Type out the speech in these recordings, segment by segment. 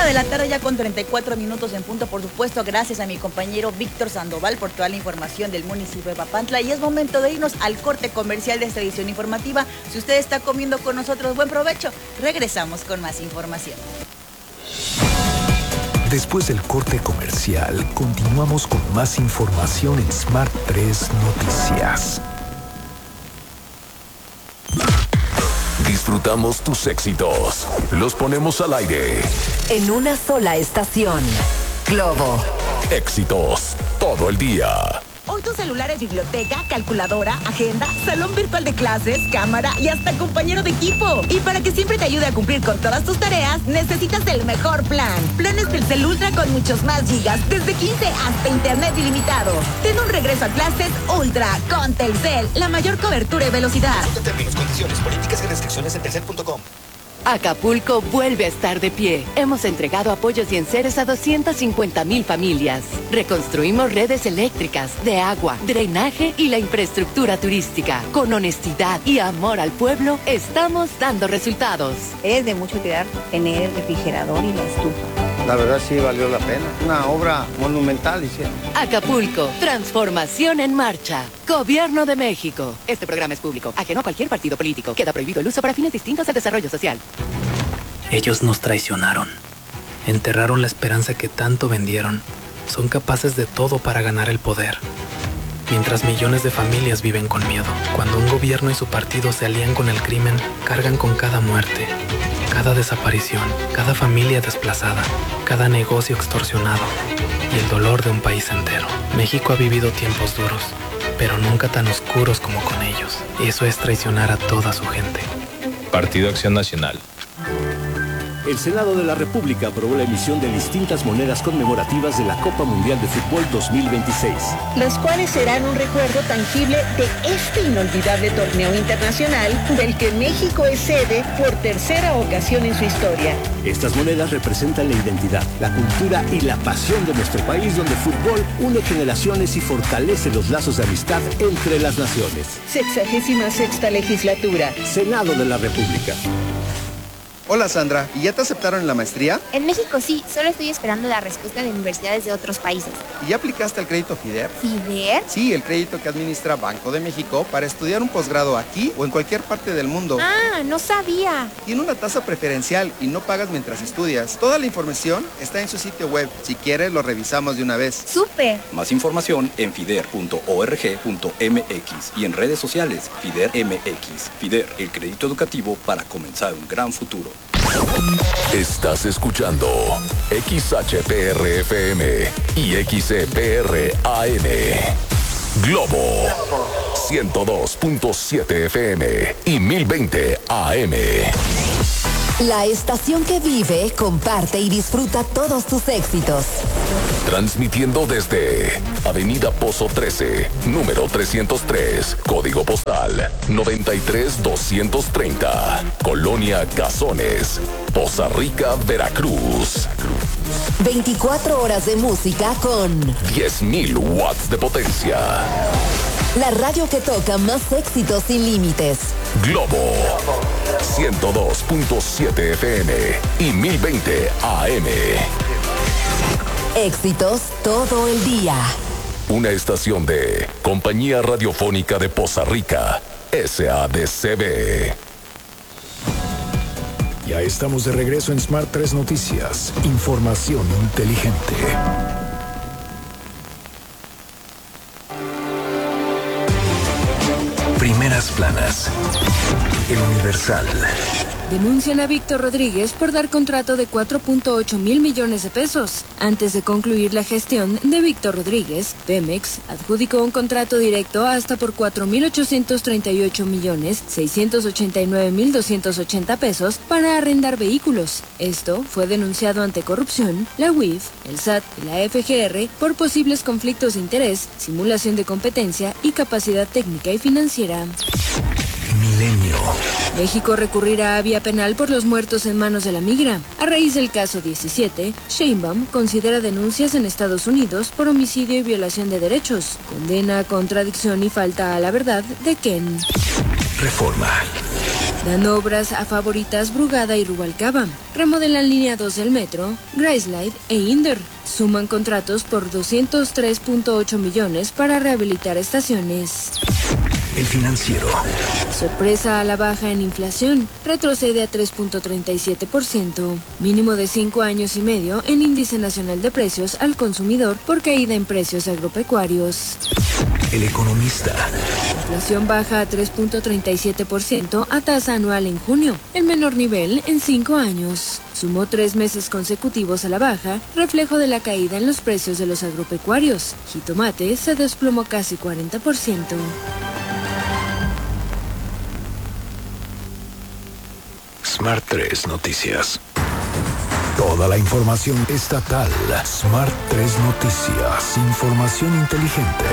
1:00 ya con 34 minutos en punto, por supuesto, gracias a mi compañero Víctor Sandoval por toda la información del municipio de Papantla. Y es momento de irnos al corte comercial de esta edición informativa. Si usted está comiendo con nosotros, buen provecho. Regresamos con más información. Después del corte comercial, continuamos con más información en Smart 3 Noticias. Disfrutamos tus éxitos. Los ponemos al aire. En una sola estación. Globo. Éxitos todo el día. Hoy tu celular es biblioteca, calculadora, agenda, salón virtual de clases, cámara y hasta compañero de equipo. Y para que siempre te ayude a cumplir con todas tus tareas, necesitas el mejor plan. Planes Telcel Ultra con muchos más gigas, desde 15 hasta internet ilimitado. Ten un regreso a clases Ultra con Telcel, la mayor cobertura y velocidad. Consulta términos, condiciones, políticas y restricciones en telcel.com. Acapulco vuelve a estar de pie. Hemos entregado apoyos y enseres a 250,000 familias. Reconstruimos redes eléctricas, de agua, drenaje y la infraestructura turística. Con honestidad y amor al pueblo, estamos dando resultados. Es de mucha utilidad tener el refrigerador y la estufa. La verdad sí valió la pena. Una obra monumental hicieron. Acapulco, transformación en marcha. Gobierno de México. Este programa es público, ajeno a cualquier partido político. Queda prohibido el uso para fines distintos al desarrollo social. Ellos nos traicionaron. Enterraron la esperanza que tanto vendieron. Son capaces de todo para ganar el poder. Mientras millones de familias viven con miedo. Cuando un gobierno y su partido se alían con el crimen, cargan con cada muerte, cada desaparición, cada familia desplazada, cada negocio extorsionado y el dolor de un país entero. México ha vivido tiempos duros, pero nunca tan oscuros como con ellos. Y eso es traicionar a toda su gente. Partido Acción Nacional. El Senado de la República aprobó la emisión de distintas monedas conmemorativas de la Copa Mundial de Fútbol 2026. Las cuales serán un recuerdo tangible de este inolvidable torneo internacional del que México es sede por tercera ocasión en su historia. Estas monedas representan la identidad, la cultura y la pasión de nuestro país, donde el fútbol une generaciones y fortalece los lazos de amistad entre las naciones. 66ª legislatura. Senado de la República. Hola Sandra, ¿y ya te aceptaron en la maestría? En México sí, solo estoy esperando la respuesta de universidades de otros países. ¿Y ya aplicaste al crédito FIDER? ¿FIDER? Sí, el crédito que administra Banco de México para estudiar un posgrado aquí o en cualquier parte del mundo. Ah, no sabía. Tiene una tasa preferencial y no pagas mientras estudias. Toda la información está en su sitio web. Si quieres, lo revisamos de una vez. ¡Súper! Más información en fider.org.mx y en redes sociales FIDER MX. FIDER, el crédito educativo para comenzar un gran futuro. Estás escuchando XHPR-FM y XCPR-AM. Globo 102.7 FM y 1020 AM. La estación que vive, comparte y disfruta todos tus éxitos. Transmitiendo desde Avenida Pozo 13, número 303, código postal 93230, Colonia Cazones, Poza Rica, Veracruz. 24 horas de música con 10,000 watts de potencia. La radio que toca más éxitos sin límites. Globo 102.7 FM y 1020 AM. Éxitos todo el día. Una estación de Compañía Radiofónica de Poza Rica, SADCB. Ya estamos de regreso en Smart 3 Noticias. Información inteligente. Primeras planas. El Universal. Denuncian a Víctor Rodríguez por dar contrato de 4.8 mil millones de pesos. Antes de concluir la gestión de Víctor Rodríguez, Pemex adjudicó un contrato directo hasta por 4.838.689.280 pesos para arrendar vehículos. Esto fue denunciado ante corrupción, la UIF, el SAT y la FGR por posibles conflictos de interés, simulación de competencia y capacidad técnica y financiera. Milenio. México recurrirá a vía penal por los muertos en manos de la migra. A raíz del caso 17, Sheinbaum considera denuncias en Estados Unidos por homicidio y violación de derechos. Condena, contradicción y falta a la verdad de Ken. Reforma. Dan obras a Favoritas, Brugada y Rubalcaba. Remodelan línea 2 del metro, Graceland e Inder. Suman contratos por 203.8 millones para rehabilitar estaciones. El Financiero. Sorpresa a la baja en inflación. Retrocede a 3.37%. Mínimo de 5 años y medio en índice nacional de precios al consumidor por caída en precios agropecuarios. El Economista. Inflación baja a 3.37% a tasa anual en junio, el menor nivel en 5 años. Sumó 3 meses consecutivos a la baja, reflejo de la caída en los precios de los agropecuarios. Jitomate se desplomó casi 40%. Smart 3 Noticias. Toda la información estatal. Smart 3 Noticias. Información inteligente.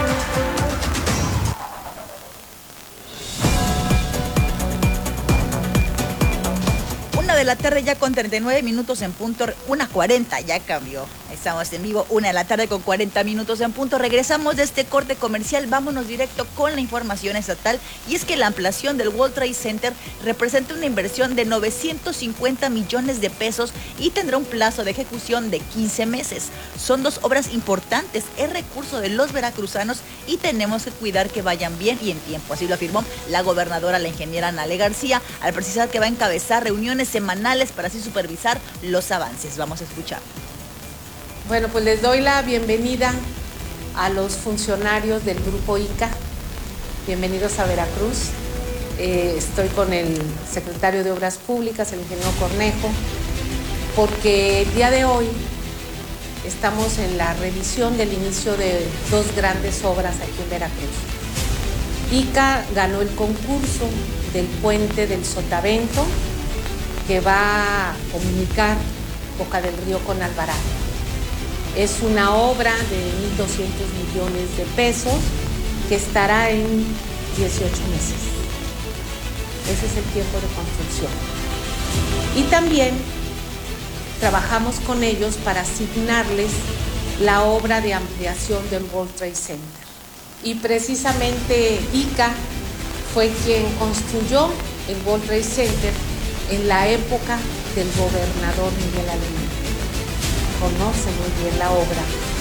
1 de la tarde ya con 39 minutos en punto, 1:40 ya cambió. Estamos en vivo, 1 de la tarde con 40 minutos en punto. Regresamos de este corte comercial, vámonos directo con la información estatal. Y es que la ampliación del World Trade Center representa una inversión de 950 millones de pesos y tendrá un plazo de ejecución de 15 meses. Son 2 obras importantes, es recurso de los veracruzanos y tenemos que cuidar que vayan bien y en tiempo. Así lo afirmó la gobernadora, la ingeniera Nale García, al precisar que va a encabezar reuniones semanales para así supervisar los avances. Vamos a escuchar. Bueno, pues les doy la bienvenida a los funcionarios del Grupo ICA. Bienvenidos a Veracruz. Estoy con el secretario de Obras Públicas, el ingeniero Cornejo, porque el día de hoy estamos en la revisión del inicio de 2 grandes obras aquí en Veracruz. ICA ganó el concurso del puente del Sotavento, que va a comunicar Boca del Río con Alvarado. Es una obra de 1.200 millones de pesos que estará en 18 meses. Ese es el tiempo de construcción. Y también trabajamos con ellos para asignarles la obra de ampliación del World Trade Center. Y precisamente ICA fue quien construyó el World Trade Center en la época del gobernador Miguel Alemán. Conoce muy bien la obra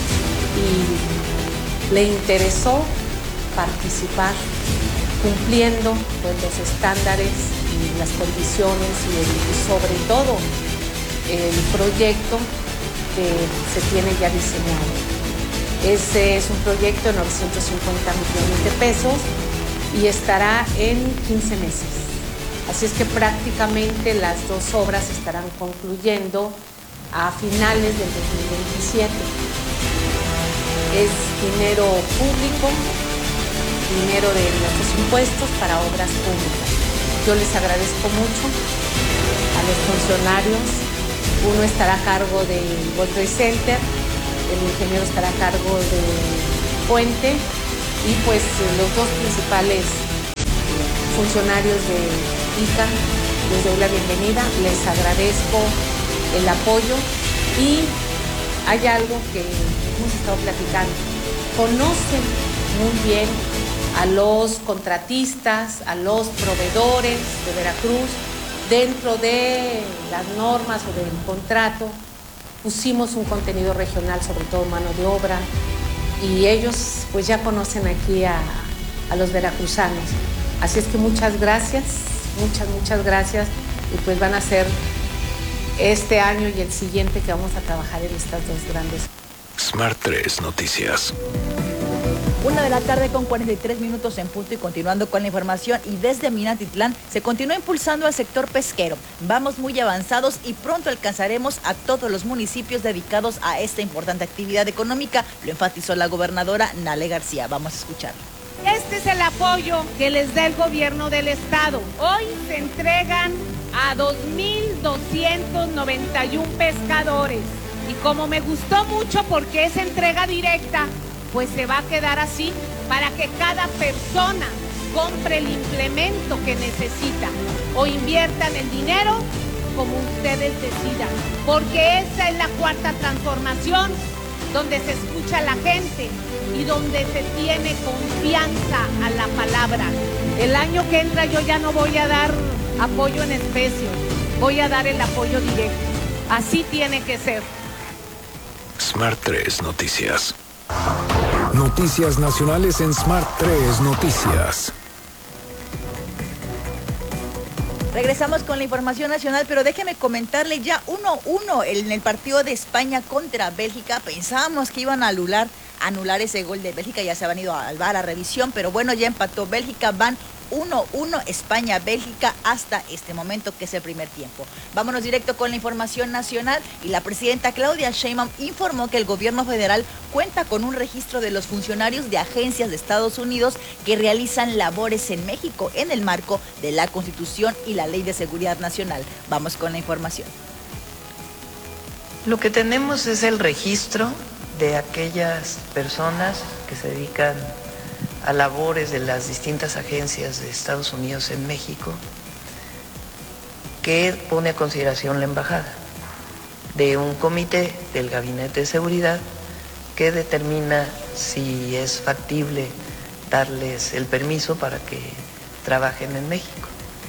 y le interesó participar cumpliendo pues, los estándares y las condiciones y sobre todo el proyecto que se tiene ya diseñado. Ese es un proyecto de 950 millones de pesos y estará en 15 meses. Así es que prácticamente las 2 obras estarán concluyendo a finales del 2027. Es dinero público, dinero de nuestros impuestos para obras públicas. Yo les agradezco mucho a los funcionarios. Uno estará a cargo del World Trade Center, el ingeniero estará a cargo del puente y pues los 2 principales funcionarios de ICA, les doy la bienvenida, les agradezco el apoyo y hay algo que hemos estado platicando. Conocen muy bien a los contratistas, a los proveedores de Veracruz. Dentro de las normas o del contrato pusimos un contenido regional, sobre todo mano de obra, y ellos pues ya conocen aquí a los veracruzanos. Así es que muchas gracias, muchas gracias, y pues van a ser este año y el siguiente que vamos a trabajar en estas 2 grandes. Smart 3 Noticias. 1 de la tarde con 43 minutos en punto y continuando con la información, y desde Minatitlán se continúa impulsando al sector pesquero. Vamos muy avanzados y pronto alcanzaremos a todos los municipios dedicados a esta importante actividad económica, lo enfatizó la gobernadora Nale García. Vamos a escucharlo. Este es el apoyo que les da el gobierno del estado. Hoy se entregan a 2.291 pescadores. Y como me gustó mucho porque es entrega directa, pues se va a quedar así para que cada persona compre el implemento que necesita o inviertan el dinero como ustedes decidan. Porque esa es la 4ª transformación, donde se escucha a la gente y donde se tiene confianza a la palabra. El año que entra yo ya no voy a dar apoyo en especie, voy a dar el apoyo directo. Así tiene que ser. Smart 3 Noticias. Noticias nacionales en Smart 3 Noticias. Regresamos con la información nacional, pero déjeme comentarle ya 1-1 en el partido de España contra Bélgica. Pensábamos que iban a anular ese gol de Bélgica, ya se habían ido al VAR a revisión, pero bueno, ya empató Bélgica, van 1-1 España-Bélgica hasta este momento, que es el primer tiempo. Vámonos directo con la información nacional, y la presidenta Claudia Sheinbaum informó que el gobierno federal cuenta con un registro de los funcionarios de agencias de Estados Unidos que realizan labores en México en el marco de la Constitución y la Ley de Seguridad Nacional. Vamos con la información. Lo que tenemos es el registro de aquellas personas que se dedican a labores de las distintas agencias de Estados Unidos en México, que pone a consideración la embajada, de un comité del Gabinete de Seguridad que determina si es factible darles el permiso para que trabajen en México,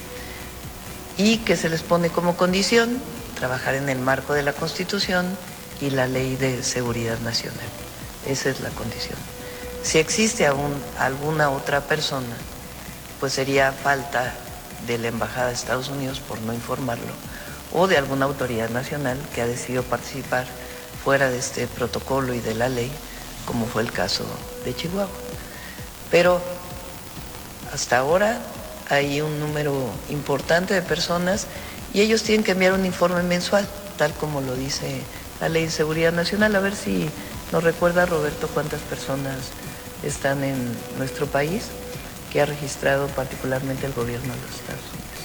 y que se les pone como condición trabajar en el marco de la Constitución y la Ley de Seguridad Nacional. Esa es la condición. Si existe aún alguna otra persona, pues sería falta de la Embajada de Estados Unidos por no informarlo, o de alguna autoridad nacional que ha decidido participar fuera de este protocolo y de la ley, como fue el caso de Chihuahua. Pero hasta ahora hay un número importante de personas y ellos tienen que enviar un informe mensual, tal como lo dice la Ley de Seguridad Nacional. A ver si nos recuerda, Roberto, cuántas personas están en nuestro país que ha registrado particularmente el gobierno de los Estados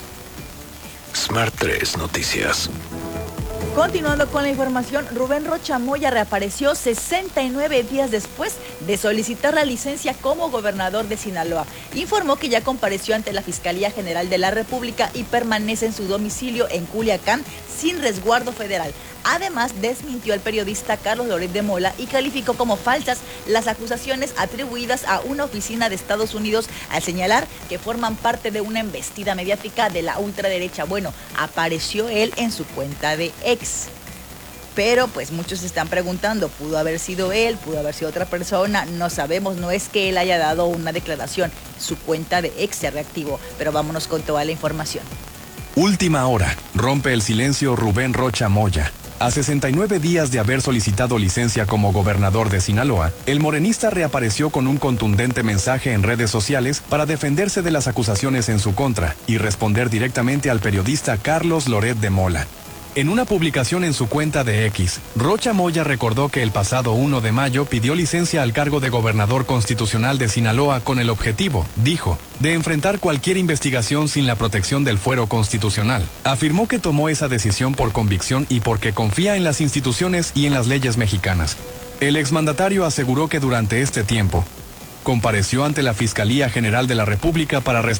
Unidos. Smart 3 Noticias. Continuando con la información, Rubén Rocha Moya reapareció 69 días después de solicitar la licencia como gobernador de Sinaloa. Informó que ya compareció ante la Fiscalía General de la República y permanece en su domicilio en Culiacán sin resguardo federal. Además, desmintió al periodista Carlos Loret de Mola y calificó como falsas las acusaciones atribuidas a una oficina de Estados Unidos al señalar que forman parte de una embestida mediática de la ultraderecha. Bueno, apareció él en su cuenta de X. Pero pues muchos se están preguntando, ¿pudo haber sido él? ¿Pudo haber sido otra persona? No sabemos, no es que él haya dado una declaración. Su cuenta de X se reactivó, pero vámonos con toda la información. Última hora. Rompe el silencio Rubén Rocha Moya. A 69 días de haber solicitado licencia como gobernador de Sinaloa, el morenista reapareció con un contundente mensaje en redes sociales para defenderse de las acusaciones en su contra y responder directamente al periodista Carlos Loret de Mola. En una publicación en su cuenta de X, Rocha Moya recordó que el pasado 1 de mayo pidió licencia al cargo de gobernador constitucional de Sinaloa con el objetivo, dijo, de enfrentar cualquier investigación sin la protección del fuero constitucional. Afirmó que tomó esa decisión por convicción y porque confía en las instituciones y en las leyes mexicanas. El exmandatario aseguró que durante este tiempo compareció ante la Fiscalía General de la República para responder